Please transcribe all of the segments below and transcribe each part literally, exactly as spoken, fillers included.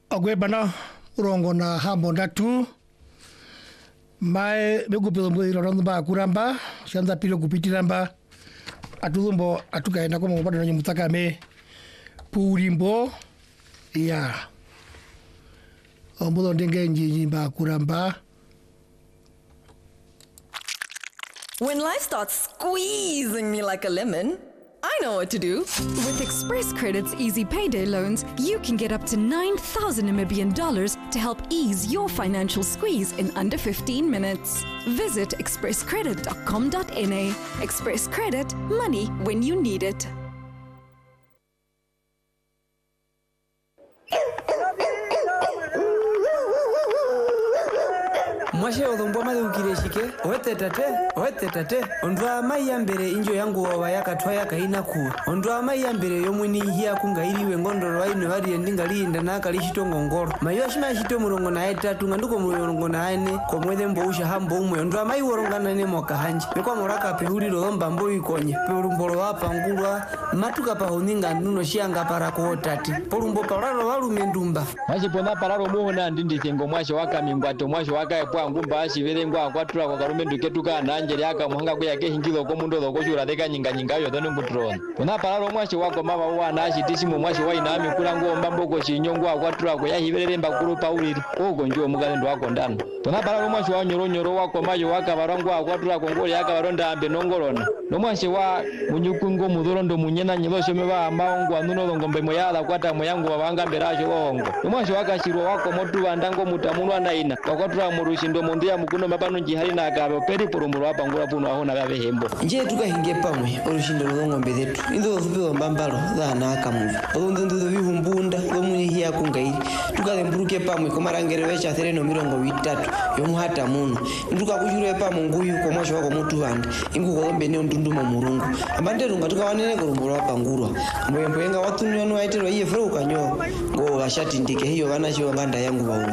Agwebana urongo na hambo ndatu mai begupilo mwiro ramba kuramba shanza pilo kupitiramba atulumbo atukaenda kwa mabado na mutakame purimbo ya ombulo ndenge njinji ba kuramba. When life starts squeezing me like a lemon, I know what to do. With Express Credit's easy payday loans, you can get up to nine thousand Namibian dollars to help ease your financial squeeze in under fifteen minutes. Visit express credit dot com dot n a. Express Credit, money when you need it. Mwashe odhombo mali ukireshike wete tate wete tate ondwa mayambere injo yangu wa yakatwa yakaina ku ondwa mayambere yomwini hiya kungairiwe ngondoro aino hadi ndingalinda nakali ngongoro mayo shima shito murongo na etatu nganduko murongo na ane komwede mbousha hambo umwe ondwa mayi worongana ne mokahanje bekwa moraka pehuliro lomba mbo ikonye perumbolo hapa ngulwa matuka pa honinga nuno shianga para ko tati porumbo pararo walume ndumba maji pona pararo muona ndindi tengo mwashe waka mingwato mwashe waka epwa ngumba ashiverengo akwatura kwa karume nduketuka nanjeri aka muhanga kuyake hingilo ko mundo lo koshura deka nyinga nyinga yo dono ngutron pona pararo mwashe wako mama wana ashitishimo mwashe waina mikula ngomba mboko chinyongo akwatura kwa yahiveremba kuru pauliri ogo njo mugalendo wako ndano pona pararo mwashe wa nyoro nyoro wako mayo waka barango akwatura kongoli aka baronda ambe nongorona no mwashe wa munyukungo mudorondo munyena nyilo shome ba maongo anuno ngombe moyala kwata moyango wabanga mberajo ongo no mwashe waka shiro wako motu bandango mutamunwa naina akwatura murushindo mondia mukuno mapano njihali na agabe peri porumuro hapa ngura puno aho na babe hembo nje tukahinge pamwe orushindo rwongombe zetu indo zupe mbambalo zana akamu ondo ndo bihumbunda omuni hiya kungairi tukalemburuke pamwe komarangere wecha thereno mirongo itatu yomuhata muno nduka kujure pamwe nguyu komwasho wako mutu handi ingu kolombe ne ndunduma murungu ambande runga tukawanene korumuro hapa ngurwa mwembo yenga watunyo no aitero iye fro ukanyo ngo gashati ndike hiyo bana chiwa nganda yangu bawo.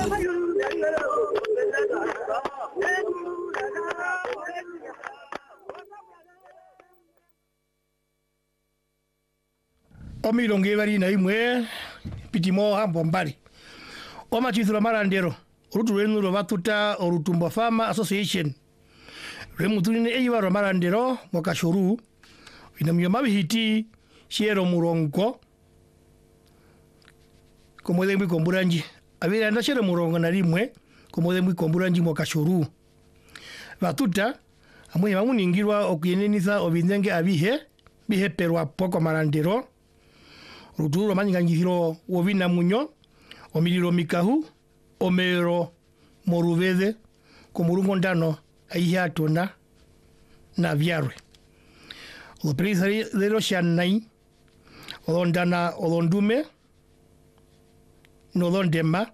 Omilonge bari na imwe pitimo hambo mbali oma chithura marandero rutu renu ro batuta orutumba Farmer Association remutuni eyiwa ro marandero mwakashuru inamyo mabihiti shiero murongo komode mwi komburanji abira nda shiero murongo na limwe komode mwi komburanji mwakashuru batuta amwe bamuningirwa okuyenenisa obindenge abihe bihe perwa poko marandero ruturo manyinga ngihiro wovina munyo omiliro mikahu omero moruveze komurungo ndano aiya tona na vyarwe o prisari lero shanai olondana olondume no londema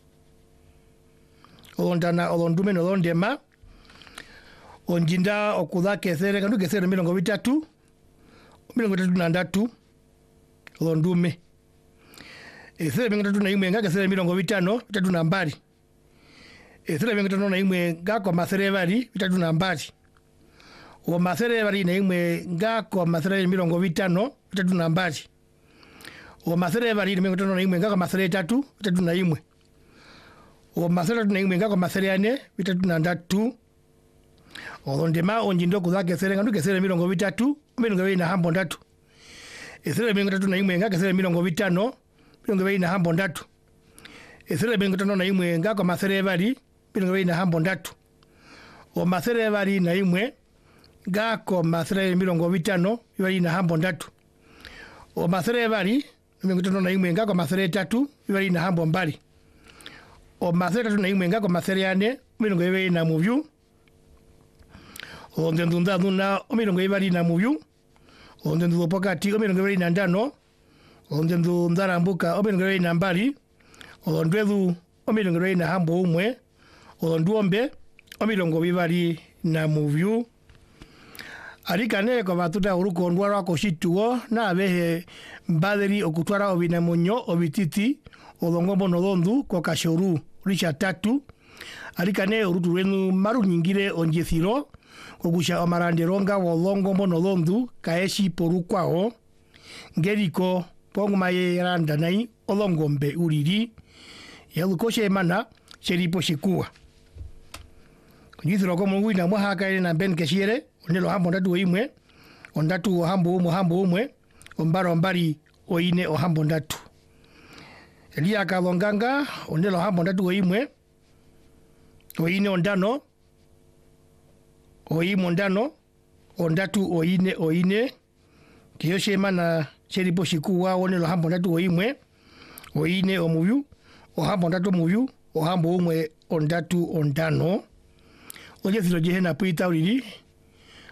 olondana olondume no londema onjinda okuda kesere kandu kesere milongo bitatu milongo bitatu na ndatu olondume esere milongo bitatu na imwe nga kesere milongo bitano bitatu na mbali esere milongo bitatu na imwe nga kwa masere bali bitatu na mbali o masere bali na imwe nga kwa masere milongo bitano bitatu na mbali o masere bali milongo bitatu na imwe nga kwa masere tatu bitatu na imwe o masere tatu na imwe nga kwa masere ane bitatu na ndatu olondema onjindo kuza kesere kandu kesere milongo bitatu milongo bali na hambo ndatu esere milongo tatu na imwe nga kesere milongo bitano milongo bali na hambo ndatu esere milongo tano na imwe nga kwa masere bali milongo bali na hambo ndatu o masere bali na imwe nga kwa masere milongo bitano bali na hambo ndatu o masere bali milongo tano na imwe nga kwa masere tatu bali na hambo mbali o masere tatu na imwe nga kwa masere ane milongo bali na muvyu o ndendunda duna milongo bali na muvyu onde ndo pokati omilongo bali na ndano onde ndo ndarambuka omilongo bali na mbali ondwedu omilongo bali na hambo umwe onduombe omilongo bibali na muvyu alikane kwa batuta uruko ndwara ko shituo na behe mbaderi okutwara obina monyo obititi olongombo nolondu kwa kashoru risha tatu alikane urutu renu maru nyingire onjethiro kugusha amaranderonga wolongo mbono londu kaeshi porukwao ngeriko pongmaye randa nai olongombe uriri yalukoshe mana sheripo shikua kujithira komo wina mwahaka ile na ben keshiere onelo hambo ndatu imwe ondatu hambo umwe hambo umwe ombaro mbari oine ohambo ndatu elia kalonganga onelo hambo ndatu imwe oine ondano oimo ndano ondatu oine oine kiyoshe mana sheripo shikua onelo hambo ndatu oimwe oine omuyu ohambo ndatu muyu ohambo umwe ondatu ondano oje filo jehena puita uriri